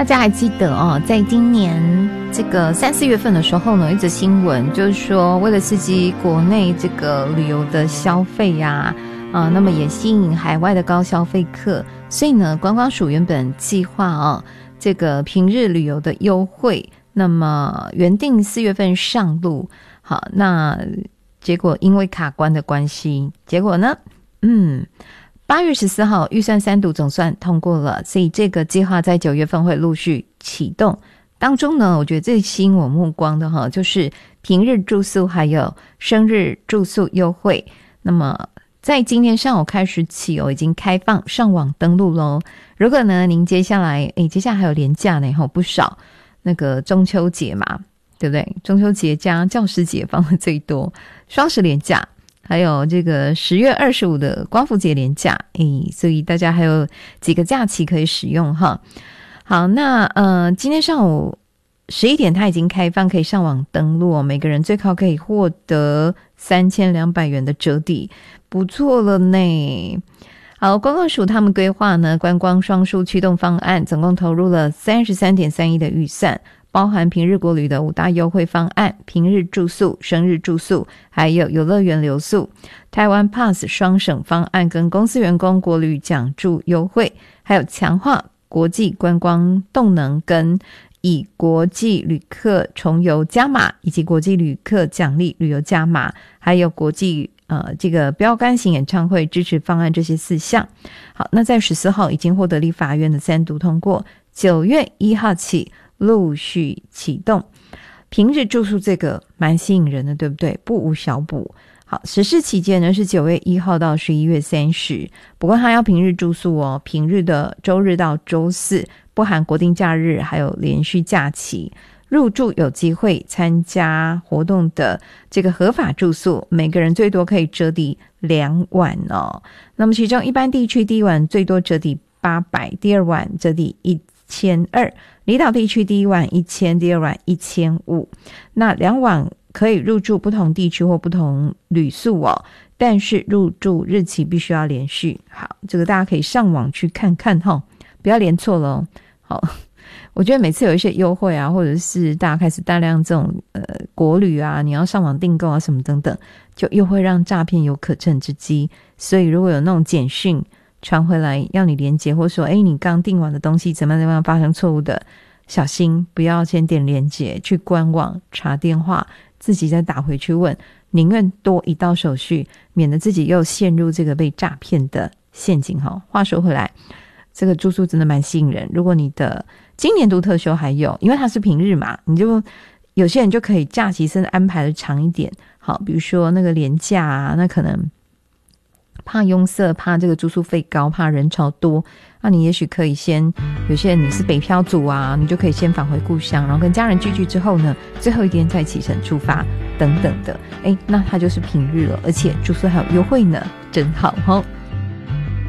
大家还记得哦，在今年这个3、4月份的时候呢，一则新闻就是说，为了刺激国内这个旅游的消费呀，那么也吸引海外的高消费客，所以呢，观光署原本计划这个平日旅游的优惠，那么原定4月份上路，好，那结果因为卡关的关系，结果呢，8月14号预算3读总算通过了，所以这个计划在9月份会陆续启动。当中呢，我觉得最吸引我目光的就是平日住宿还有生日住宿优惠。那么在今天上午开始起已经开放上网登录咯。如果呢您接下来还有连假呢，不少，那个中秋节嘛，对不对？中秋节加教师节放的最多，双十连假，还有这个10月25的光复节连假，所以大家还有几个假期可以使用哈。好，那今天上午11点它已经开放可以上网登录每个人最高可以获得3200元的折抵，不错了呢。好，观光署他们规划呢观光双输驱动方案，总共投入了33.3亿的预算，包含平日国旅的5大优惠方案，平日住宿、生日住宿，还有游乐园留宿，台湾 Pass 双省方案跟公司员工国旅奖助优惠，还有强化国际观光动能跟以国际旅客重游加码，以及国际旅客奖励旅游加码，还有国际这个标杆型演唱会支持方案，这些4项。好，那在14号已经获得立法院的3读通过，9月1号起陆续启动。平日住宿这个蛮吸引人的，对不对？不无小补。好，实施期间呢是9月1号到11月30，不过它要平日住宿平日的周日到周四，不含国定假日还有连续假期。入住有机会参加活动的这个合法住宿，每个人最多可以折抵2晚那么其中一般地区第一晚最多折抵800，第二晚折抵1200，离岛地区第一晚1000，第二晚1500。那2晚可以入住不同地区或不同旅宿但是入住日期必须要连续。好，这个大家可以上网去看看不要连错了好，我觉得每次有一些优惠或者是大家开始大量这种国旅你要上网订购什么等等，就又会让诈骗有可乘之机。所以如果有那种简讯传回来要你连结，或说你刚订完的东西怎么样发生错误的，小心不要先点连结，去官网查电话，自己再打回去问，宁愿多一道手续，免得自己又陷入这个被诈骗的陷阱话说回来，这个住宿真的蛮吸引人。如果你的今年度特休还有，因为它是平日嘛，你就有些人就可以假期甚至安排的长一点。好，比如说那个连假那可能怕拥塞，怕这个住宿费高，怕人潮多，那你也许可以先，有些人你是北漂族你就可以先返回故乡，然后跟家人聚聚之后呢，最后一天再启程出发等等的，那它就是平日了，而且住宿还有优惠呢，真好